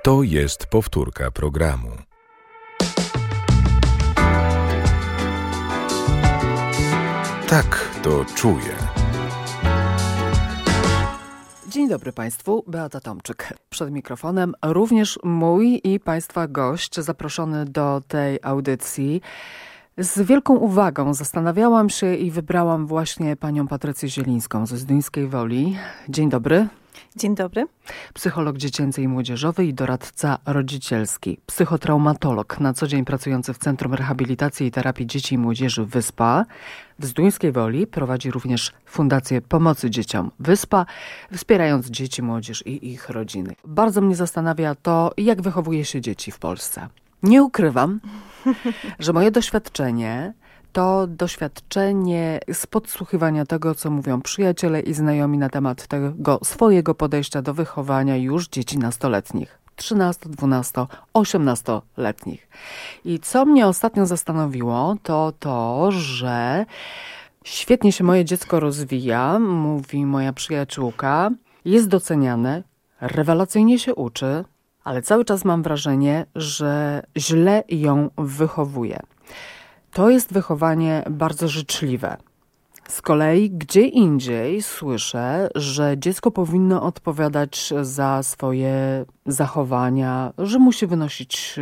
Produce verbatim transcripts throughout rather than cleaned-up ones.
To jest powtórka programu. Tak to czuję. Dzień dobry Państwu, Beata Tomczyk. Przed mikrofonem również mój i Państwa gość zaproszony do tej audycji. Z wielką uwagą zastanawiałam się i wybrałam właśnie panią Patrycję Zielińską ze Zduńskiej Woli. Dzień dobry. Dzień dobry. Psycholog dziecięcy i młodzieżowy i doradca rodzicielski. Psychotraumatolog, na co dzień pracujący w Centrum Rehabilitacji i Terapii Dzieci i Młodzieży Wyspa. W Zduńskiej Woli prowadzi również Fundację Pomocy Dzieciom Wyspa, wspierając dzieci, młodzież i ich rodziny. Bardzo mnie zastanawia to, jak wychowuje się dzieci w Polsce. Nie ukrywam, że moje doświadczenie to doświadczenie z podsłuchiwania tego, co mówią przyjaciele i znajomi na temat tego swojego podejścia do wychowania już dzieci nastoletnich, trzynasto, dwunasto, osiemnastoletnich. I co mnie ostatnio zastanowiło, to to, że świetnie się moje dziecko rozwija, mówi moja przyjaciółka, jest doceniane, rewelacyjnie się uczy, ale cały czas mam wrażenie, że źle ją wychowuje. To jest wychowanie bardzo życzliwe. Z kolei gdzie indziej słyszę, że dziecko powinno odpowiadać za swoje zachowania, że musi wynosić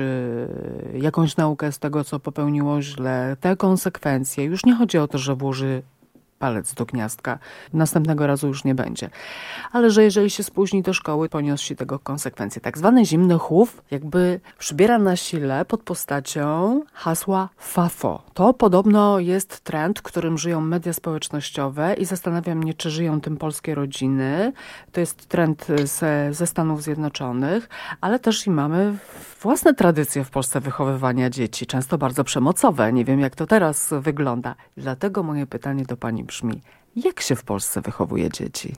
jakąś naukę z tego, co popełniło źle, te konsekwencje. Już nie chodzi o to, że włoży palec do gniazdka. Następnego razu już nie będzie. Ale że jeżeli się spóźni do szkoły, poniosą tego konsekwencje. Tak zwany zimny chów jakby przybiera na sile pod postacią hasła FAFO. To podobno jest trend, którym żyją media społecznościowe i zastanawiam mnie, czy żyją tym polskie rodziny. To jest trend ze, ze Stanów Zjednoczonych, ale też i mamy własne tradycje w Polsce wychowywania dzieci, często bardzo przemocowe. Nie wiem, jak to teraz wygląda. Dlatego moje pytanie do pani brzmi, jak się w Polsce wychowuje dzieci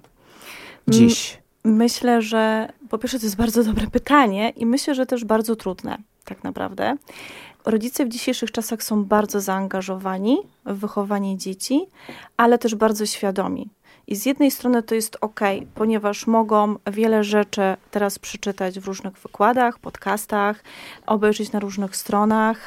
dziś? Myślę, że po pierwsze to jest bardzo dobre pytanie i myślę, że też bardzo trudne tak naprawdę. Rodzice w dzisiejszych czasach są bardzo zaangażowani w wychowanie dzieci, ale też bardzo świadomi. I z jednej strony to jest okej, ponieważ mogą wiele rzeczy teraz przeczytać w różnych wykładach, podcastach, obejrzeć na różnych stronach,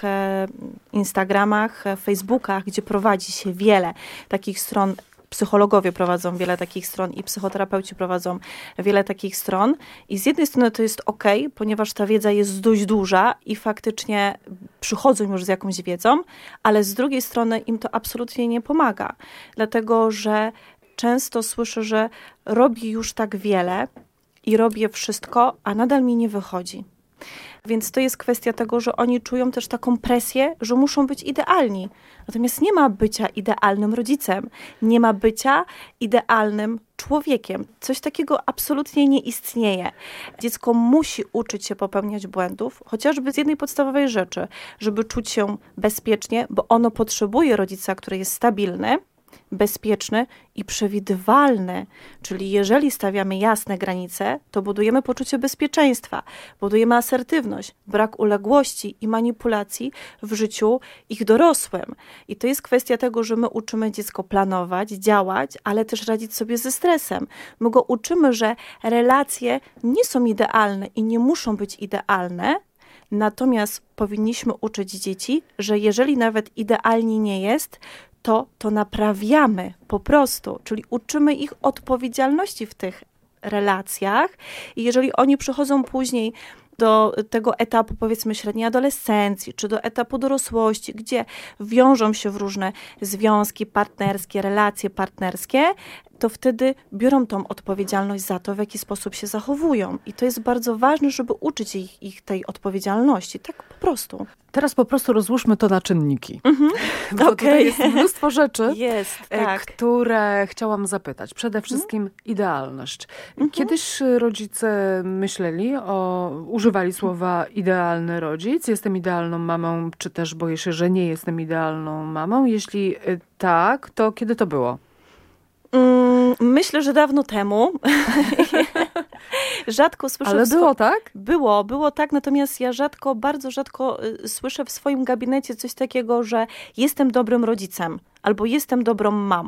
Instagramach, Facebookach, gdzie prowadzi się wiele takich stron. Psychologowie prowadzą wiele takich stron i psychoterapeuci prowadzą wiele takich stron. I z jednej strony to jest okej, ponieważ ta wiedza jest dość duża i faktycznie przychodzą już z jakąś wiedzą, ale z drugiej strony im to absolutnie nie pomaga. Dlatego, że często słyszę, że robię już tak wiele i robię wszystko, a nadal mi nie wychodzi. Więc to jest kwestia tego, że oni czują też taką presję, że muszą być idealni. Natomiast nie ma bycia idealnym rodzicem, nie ma bycia idealnym człowiekiem. Coś takiego absolutnie nie istnieje. Dziecko musi uczyć się popełniać błędów, chociażby z jednej podstawowej rzeczy, żeby czuć się bezpiecznie, bo ono potrzebuje rodzica, który jest stabilny, bezpieczny i przewidywalny. Czyli jeżeli stawiamy jasne granice, to budujemy poczucie bezpieczeństwa, budujemy asertywność, brak uległości i manipulacji w życiu ich dorosłym. I to jest kwestia tego, że my uczymy dziecko planować, działać, ale też radzić sobie ze stresem. My go uczymy, że relacje nie są idealne i nie muszą być idealne, natomiast powinniśmy uczyć dzieci, że jeżeli nawet idealnie nie jest, to to naprawiamy po prostu, czyli uczymy ich odpowiedzialności w tych relacjach i jeżeli oni przychodzą później do tego etapu, powiedzmy, średniej adolescencji, czy do etapu dorosłości, gdzie wiążą się w różne związki partnerskie, relacje partnerskie, to wtedy biorą tą odpowiedzialność za to, w jaki sposób się zachowują. I to jest bardzo ważne, żeby uczyć ich, ich tej odpowiedzialności. Tak po prostu. Teraz po prostu rozłóżmy to na czynniki. Mhm. Bo Okay. tutaj jest mnóstwo rzeczy, jest, tak. które chciałam zapytać. Przede wszystkim mhm. idealność. Mhm. Kiedyś rodzice myśleli o, używali słowa idealny rodzic. Jestem idealną mamą, czy też boję się, że nie jestem idealną mamą. Jeśli tak, to kiedy to było? Myślę, że dawno temu. Rzadko słyszę... Ale było swo- tak? Było, było tak, natomiast ja rzadko, bardzo rzadko słyszę w swoim gabinecie coś takiego, że jestem dobrym rodzicem albo jestem dobrą mamą.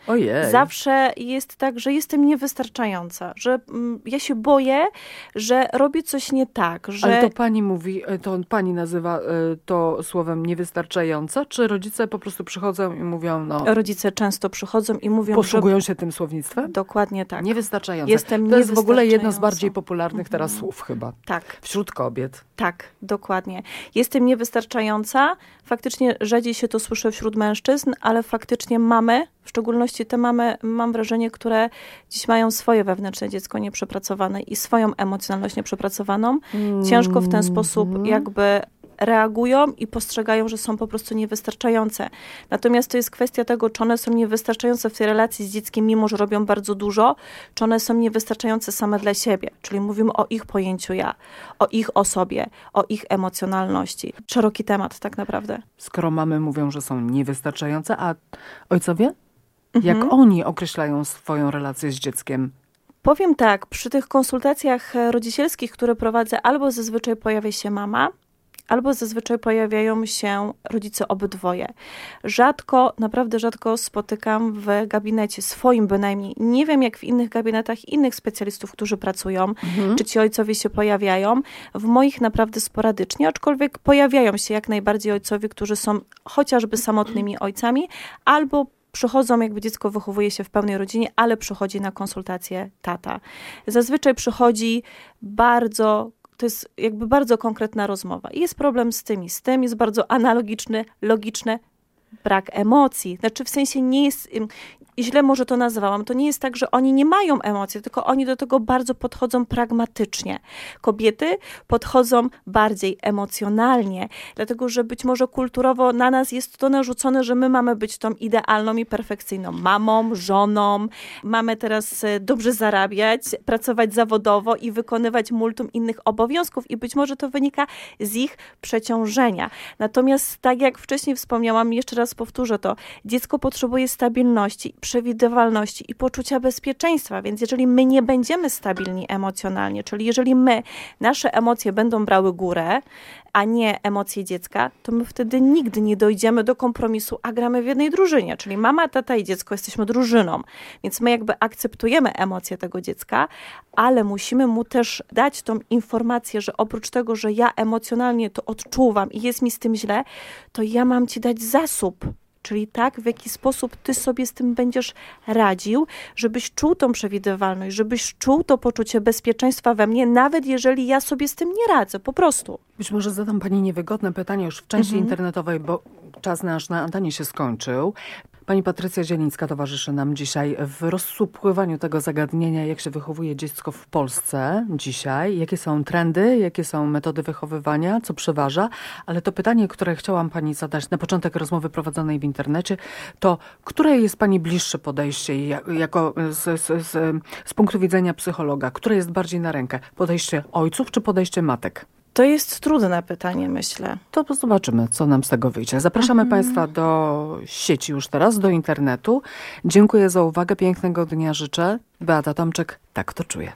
Ojej. Zawsze jest tak, że jestem niewystarczająca, że mm, ja się boję, że robię coś nie tak. Że... Ale to pani mówi, to pani nazywa to słowem niewystarczająca, czy rodzice po prostu przychodzą i mówią, no... Rodzice często przychodzą i mówią, posługują że... się tym słownictwem? Dokładnie tak. Niewystarczająca. Jestem to jest w ogóle jedno z bardziej niewystarczająca. popularnych teraz Mhm. słów chyba. Tak. Wśród kobiet. Tak, dokładnie. Jestem niewystarczająca. Faktycznie rzadziej się to słyszy wśród mężczyzn, ale faktycznie mamy, w szczególności te mamy, mam wrażenie, które dziś mają swoje wewnętrzne dziecko nieprzepracowane i swoją emocjonalność nieprzepracowaną, mm. ciężko w ten sposób jakby reagują i postrzegają, że są po prostu niewystarczające. Natomiast to jest kwestia tego, czy one są niewystarczające w tej relacji z dzieckiem, mimo że robią bardzo dużo, czy one są niewystarczające same dla siebie. Czyli mówimy o ich pojęciu ja, o ich osobie, o ich emocjonalności. Szeroki temat tak naprawdę. Skoro mamy mówią, że są niewystarczające, a ojcowie? Mhm. Jak oni określają swoją relację z dzieckiem? Powiem tak, przy tych konsultacjach rodzicielskich, które prowadzę, albo zazwyczaj pojawia się mama, albo zazwyczaj pojawiają się rodzice obydwoje. Rzadko, naprawdę rzadko spotykam w gabinecie swoim bynajmniej. Nie wiem, jak w innych gabinetach innych specjalistów, którzy pracują, mhm. czy ci ojcowie się pojawiają. W moich naprawdę sporadycznie, aczkolwiek pojawiają się jak najbardziej ojcowie, którzy są chociażby samotnymi ojcami, albo przychodzą, jakby dziecko wychowuje się w pełnej rodzinie, ale przychodzi na konsultację tata. Zazwyczaj przychodzi bardzo... To jest jakby bardzo konkretna rozmowa. I jest problem z tym i z tym, jest bardzo analogiczny, logiczny, brak emocji. Znaczy w sensie nie jest, źle może to nazwałam, to nie jest tak, że oni nie mają emocji, tylko oni do tego bardzo podchodzą pragmatycznie. Kobiety podchodzą bardziej emocjonalnie, dlatego że być może kulturowo na nas jest to narzucone, że my mamy być tą idealną i perfekcyjną mamą, żoną, mamy teraz dobrze zarabiać, pracować zawodowo i wykonywać multum innych obowiązków i być może to wynika z ich przeciążenia. Natomiast tak jak wcześniej wspomniałam, jeszcze raz powtórzę to, dziecko potrzebuje stabilności, przewidywalności i poczucia bezpieczeństwa, więc jeżeli my nie będziemy stabilni emocjonalnie, czyli jeżeli my, nasze emocje będą brały górę, a nie emocje dziecka, to my wtedy nigdy nie dojdziemy do kompromisu, a gramy w jednej drużynie, czyli mama, tata i dziecko, jesteśmy drużyną, więc my jakby akceptujemy emocje tego dziecka, ale musimy mu też dać tą informację, że oprócz tego, że ja emocjonalnie to odczuwam i jest mi z tym źle, to ja mam ci dać zasób. Czyli tak, w jaki sposób ty sobie z tym będziesz radził, żebyś czuł tą przewidywalność, żebyś czuł to poczucie bezpieczeństwa we mnie, nawet jeżeli ja sobie z tym nie radzę, po prostu. Być może zadam pani niewygodne pytanie już w części Mhm. internetowej, bo czas nasz na antenie się skończył. Pani Patrycja Zielińska towarzyszy nam dzisiaj w rozsupływaniu tego zagadnienia, jak się wychowuje dziecko w Polsce dzisiaj, jakie są trendy, jakie są metody wychowywania, co przeważa. Ale to pytanie, które chciałam pani zadać na początek rozmowy prowadzonej w internecie, to które jest pani bliższe podejście jako z, z, z, z punktu widzenia psychologa? Które jest bardziej na rękę? Podejście ojców czy podejście matek? To jest trudne pytanie, myślę. To zobaczymy, co nam z tego wyjdzie. Zapraszamy mhm. Państwa do sieci już teraz, do internetu. Dziękuję za uwagę, pięknego dnia życzę. Beata Tomczyk, tak to czuję.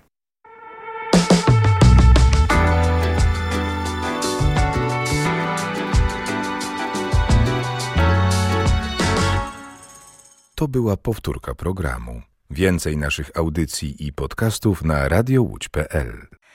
To była powtórka programu. Więcej naszych audycji i podcastów na radio łódź kropka pe el.